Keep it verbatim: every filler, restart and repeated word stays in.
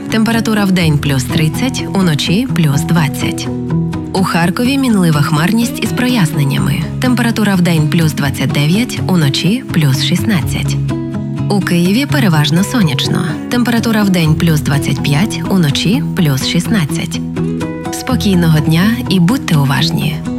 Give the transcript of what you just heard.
Температура вдень плюс тридцять, уночі плюс двадцять. У Харкові мінлива хмарність із проясненнями. Температура вдень плюс двадцять дев'ять, уночі плюс шістнадцять. У Києві переважно сонячно. Температура вдень плюс двадцять п'ять, уночі плюс шістнадцять. Спокійного дня і будьте уважні!